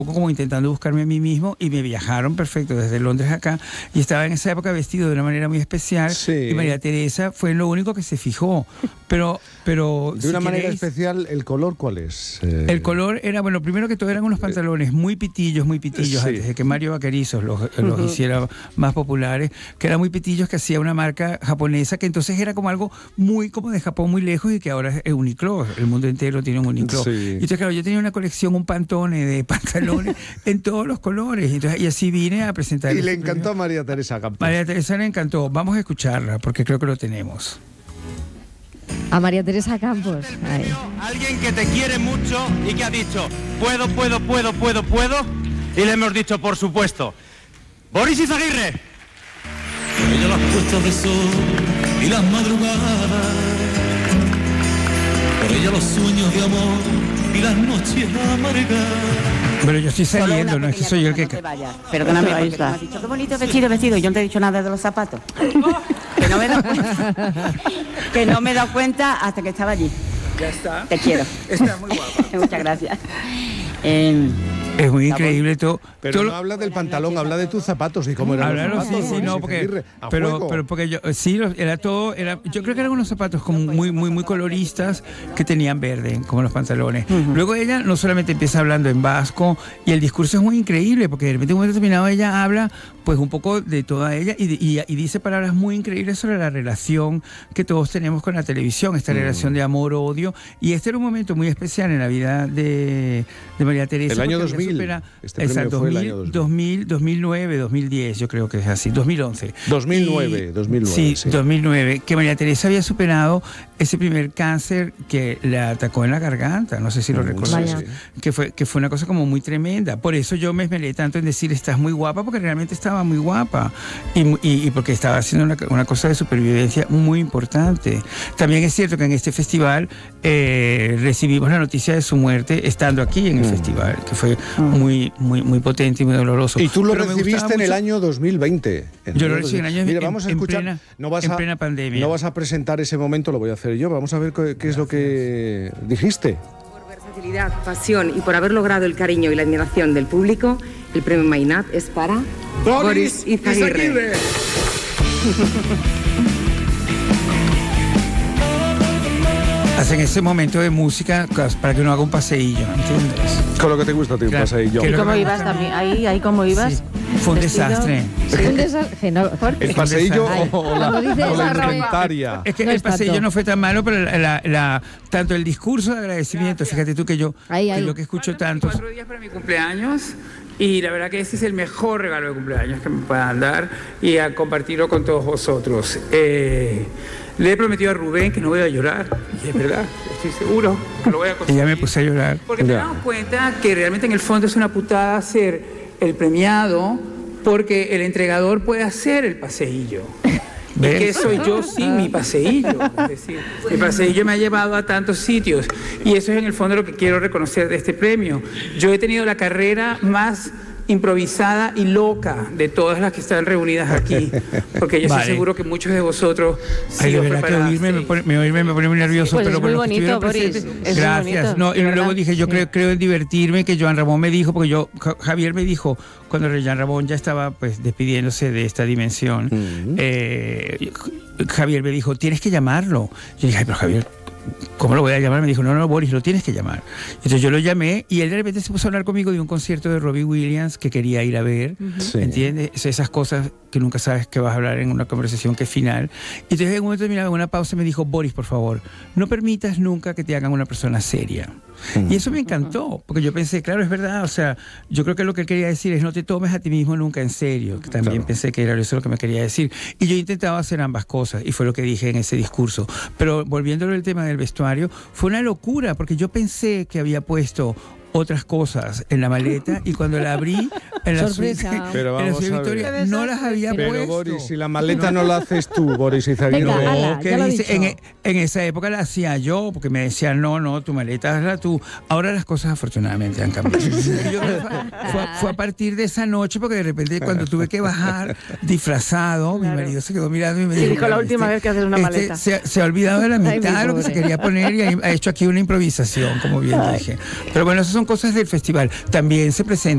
como intentando buscarme a mí mismo, y me viajaron perfecto desde Londres acá, y estaba en esa época vestido de una manera muy especial, Sí. y María Teresa fue lo único que se fijó, pero De si una manera queréis, especial, ¿el color cuál es? el color era, bueno, primero que todo eran unos pantalones muy pitillos, Sí. antes de que Mario Vaquerizos los hiciera más populares, que eran muy pitillos, que hacía una marca japonesa, que entonces era como algo muy como de Japón, muy lejos, y que ahora es Uniqlo, el mundo entero tiene un Uniqlo. Sí. Y entonces, claro, yo tenía una colección, un pantone de pantalones en todos los colores, entonces, y así vine a presentar. Y le este encantó a premio. María Teresa Campos. María Teresa le encantó. Vamos a escucharla, porque creo que lo tenemos. A María Teresa Campos. Ahí. Alguien que te quiere mucho y que ha dicho, puedo, y le hemos dicho, por supuesto, Boris Izaguirre. Por ella las puestas de sol y las madrugadas, por ella los sueños de amor y las noches amargas. Pero yo estoy saliendo, no es que soy yo el que... Perdóname, porque tú me has dicho, qué bonito vestido, yo no te he dicho nada de los zapatos. Que no me he dado cuenta. Que no me he dado cuenta hasta que estaba allí. Ya está. Te quiero. Está muy guapa. Muchas gracias. Es muy increíble todo. Pero todo no lo- habla del pantalón, habla de tus zapatos y cómo eran Hablaron, los sí, zapatos. sí, Boris no, porque, Izaguirre, a pero fuego. porque yo, sí, era todo, yo creo que eran unos zapatos como muy coloristas, que tenían verde, como los pantalones. Luego ella no solamente empieza hablando en vasco, y el discurso es muy increíble, porque de repente en un momento determinado ella habla, pues un poco de toda ella, y dice palabras muy increíbles sobre la relación que todos tenemos con la televisión, esta relación de amor-odio, y este era un momento muy especial en la vida de María Teresa. El año porque ella 2000, este premio fue el año 2009, 2010, yo creo que es así, 2011. 2009, 2009, Sí, sí. 2009, que María Teresa había superado ese primer cáncer que la atacó en la garganta, no sé si lo recuerdas, Vaya. que fue una cosa como muy tremenda. Por eso yo me esmeré tanto en decir, estás muy guapa, porque realmente estaba muy guapa, y porque estaba haciendo una cosa de supervivencia muy importante. También es cierto que en este festival recibimos la noticia de su muerte estando aquí en el festival, que fue muy potente y muy doloroso. Y tú lo Pero me recibiste gustaba en el mucho- año 2020. Yo lo recibí en el año Mira, en- vamos a en escuchar. plena- no vas en a, plena pandemia. No vas a presentar ese momento, lo voy a hacer yo. Vamos a ver qué es lo que dijiste. Por versatilidad, pasión y por haber logrado el cariño y la admiración del público, el premio Mainat es para Boris Izaguirre. Hacen ese momento de música para que uno haga un paseillo, ¿entiendes? Con lo que te gusta a ti, Claro, pasa ahí yo. que ¿Y lo- cómo ibas también? Ahí cómo ibas. Sí. Fue un Vestido. desastre. Un desastre. No, El paseillo Ay, o la, cuando dice o la esa ropa. indumentaria. Es que No el es tanto. paseillo no fue tan malo, pero tanto el discurso de agradecimiento, fíjate tú que yo, Ahí, que ahí. lo que escucho tanto. 4 días para mi cumpleaños, y la verdad que este es el mejor regalo de cumpleaños que me puedan dar, y a compartirlo con todos vosotros. Le he prometido a Rubén que no voy a llorar, y es verdad, estoy seguro que lo voy a Y conseguir. ya me puse a llorar. Porque me he dado cuenta que realmente en el fondo es una putada ser el premiado, porque el entregador puede hacer el paseillo. ¿Y ¿Ves? qué soy yo sin mi paseillo? Es decir, mi paseillo me ha llevado a tantos sitios, y eso es en el fondo lo que quiero reconocer de este premio. Yo he tenido la carrera más improvisada y loca de todas las que están reunidas aquí, porque yo Vale. estoy seguro que muchos de vosotros Ay, sí de os verdad que preparasteis. oírme me pone muy nervioso, Pues pero es muy bueno, que bonito, estuvieron Boris, presentes. es muy Gracias. bonito, No, y de luego verdad. dije, yo Sí. creo en divertirme, que Joan Ramón me dijo, porque Javier me dijo, cuando Joan Ramón ya estaba pues despidiéndose de esta dimensión, Javier me dijo, tienes que llamarlo. Yo dije, ay, pero Javier, ¿cómo lo voy a llamar? Me dijo, no, Boris, lo tienes que llamar. Entonces yo lo llamé, y él de repente se puso a hablar conmigo de un concierto de Robbie Williams que quería ir a ver, Sí. ¿entiendes? Esas cosas que nunca sabes que vas a hablar en una conversación que es final. Y entonces en un momento determinado, en una pausa, me dijo, Boris, por favor, no permitas nunca que te hagan una persona seria. Y eso me encantó, porque yo pensé, claro, es verdad, o sea, yo creo que lo que él quería decir es no te tomes a ti mismo nunca en serio, que también Claro. pensé que era eso lo que me quería decir. Y yo intentaba hacer ambas cosas, y fue lo que dije en ese discurso. Pero volviéndolo al tema del vestuario, fue una locura, porque yo pensé que había puesto otras cosas en la maleta, y cuando la abrí en la Sorpresa. suite, Pero en la vamos suite a ver. Victoria, no las había Pero puesto. Boris, si la maleta no la haces tú, Boris Izaguirre. Venga, No, ala, que ya lo he dice, dicho. en esa época la hacía yo, porque me decían, no, tu maleta hazla tú. Ahora las cosas afortunadamente han cambiado. Y yo creo que fue a partir de esa noche, porque de repente cuando tuve que bajar disfrazado, mi marido se quedó mirando y me Y dijo, dijo, la última vez que haces una maleta. Se ha olvidado de la Ay, mitad mi de lo que se pobre. quería poner, y ha hecho aquí una improvisación, como bien dije. Pero bueno, esas son cosas del festival. También se presenta